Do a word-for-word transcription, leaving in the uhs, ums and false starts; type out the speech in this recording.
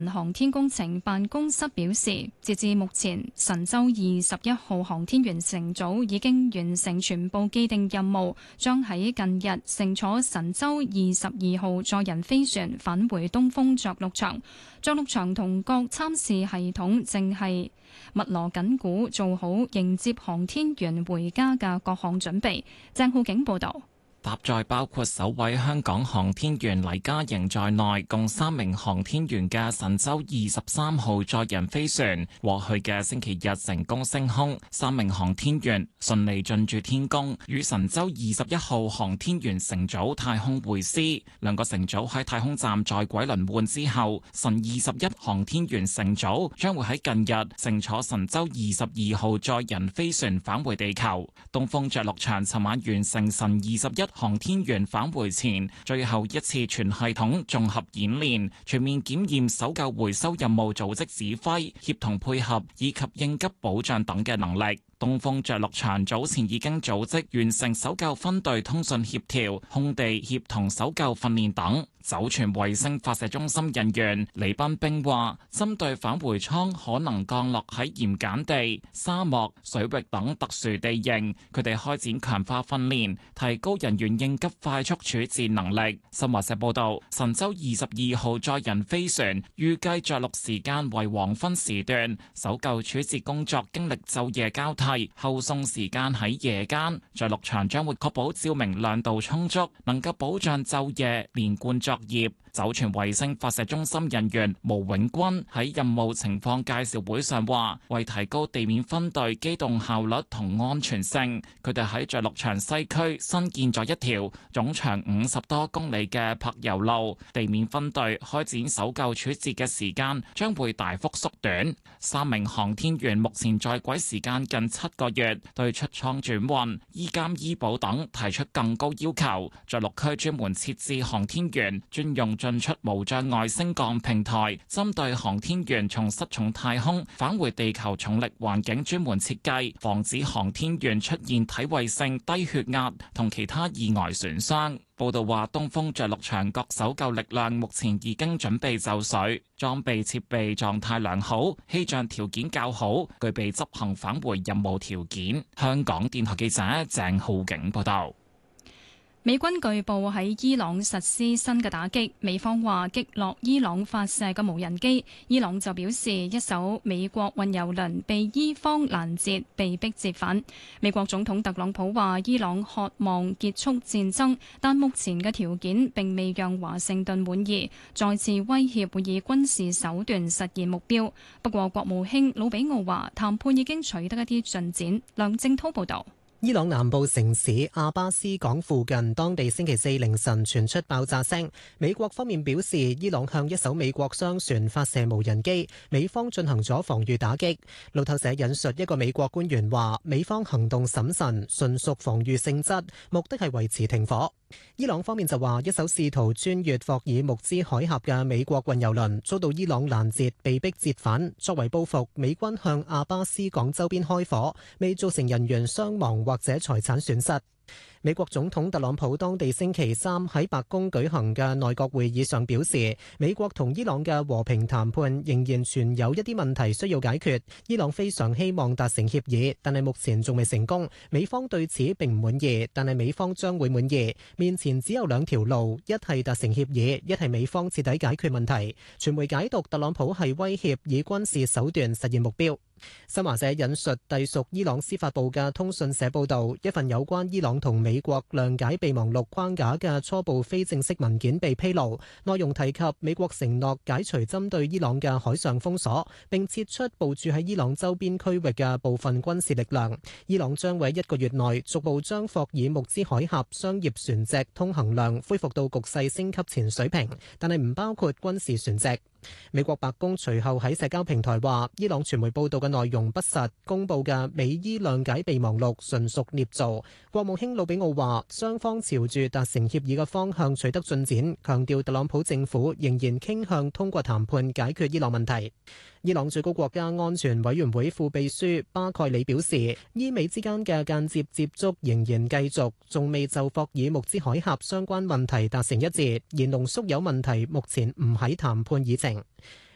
航天工程辦公室表示，截至目前，神舟二十一號航天員乘組已經完成全部既定任務，將喺近日乘坐神舟二十二號載人飛船返回東風着陸場。着陸場同各參試系統正係密鑼緊鼓，做好迎接航天員回家嘅各項準備。鄭浩景報道。 搭載包括首位香港航天員黎嘉瑩在內，共三名航天員嘅神舟二十三號載人飛船，過去嘅星期日成功升空，三名航天員順利進駐天宮，與神舟二十一號航天員乘組太空會師。兩個乘組喺太空站在軌輪換之後，神二十一航天員乘組將會喺近日乘坐神舟二十二號載人飛船返回地球。東風着陸場尋晚完成神二十一航天員返回前最後一次全系統綜合演練，全面檢驗搜救回收任務組織指揮、協同配合以及應急保障等嘅能力。東風着陸場早前已經組織完成搜救分隊通訊協調、空地協同搜救訓練等。酒泉衛星發射中心人員李斌冰話，針對返回艙可能降落喺鹽鹼地、沙漠、水域等特殊地形，佢哋開展強化訓練，提高人員應急快速處置能力。新華社報道，神舟二十二號載人飛船預計着陸時間為黃昏時段，搜救處置工作經歷晝夜交替，後送時間喺夜間。着陸場將會確保照明亮度充足，能夠保障晝夜連貫作業。酒泉衛星發射中心人員毛永軍喺任務情況介紹會上話，為提高地面分隊機動效率同安全性，佢哋喺着陸場西區新建咗一條總長五十多公里嘅柏油路，地面分隊開展搜救處置嘅時間將會大幅縮短。三名航天員目前在軌時間近七個月，對出艙轉運、醫監醫保等提出更高要求。着陸區專門設置航天員專用進出無障礙升降平台，針對航天員從失重太空返回地球重力環境專門設計，防止航天員出現體位性低血壓同其他意外損傷。報道話，東風着陸場各搜救力量目前已經準備就緒，裝備設備狀態良好，氣象條件較好，具備執行返回任務條件。香港電台記者鄭浩景報道。 美軍據報喺伊朗實施新嘅打擊，美方話擊落伊朗發射嘅無人機，伊朗就表示一艘美國運油輪被伊方攔截，被迫折返。美國總統特朗普話伊朗渴望結束戰爭，但目前嘅條件並未讓華盛頓滿意，再次威脅會以軍事手段實現目標。不過國務卿魯比奧話談判已經取得一啲進展。梁正滔報導。 伊朗南部城市阿巴斯港附近，當地星期四凌晨傳出爆炸聲。美國方面表示，伊朗向一艘美國商船發射無人機，美方進行咗防禦打擊。路透社引述一個美國官員話，美方行動審慎，純屬防禦性質，目的係維持停火。伊朗方面就話，一艘試圖穿越霍爾木茲海峽嘅美國運油輪遭到伊朗攔截，被迫折返。作為報復，美軍向阿巴斯港周邊開火，未造成人員傷亡或者財產損失。美國總統特朗普當地星期三喺白宮舉行嘅內閣會議上表示，美國同伊朗嘅和平談判仍然存有一啲問題需要解決。伊朗非常希望達成協議，但係目前仲未成功。美方對此並唔滿意，但係美方將會滿意。面前只有兩條路，一係達成協議，一係美方徹底解決問題。傳媒解讀特朗普係威脅以軍事手段實現目標。新華社引述隸屬伊朗司法部嘅通訊社報道，一份有關伊朗同美國諒解備忘錄框架嘅初步非正式文件被披露，內容提及美國承諾解除針對伊朗嘅海上封鎖，並撤出部署喺伊朗周邊區域嘅部分軍事力量。伊朗將會喺一個月內逐步將霍爾木茲海峽商業船隻通行量恢復到局勢升級前水平，但係唔包括軍事船隻。美國白宮隨後喺社交平台話，伊朗傳媒報道嘅內容不實，公佈嘅美伊諒解備忘錄純屬捏造。國務卿魯比奧話，雙方朝住達成協議嘅方向取得進展，強調特朗普政府仍然傾向通過談判解決伊朗問題。伊朗最高國家安全委員會副秘書巴蓋里表示，伊美之間嘅間接接觸仍然繼續，仲未就霍爾木茲海峽相關問題達成一致，而濃縮鈾問題目前唔喺談判議程。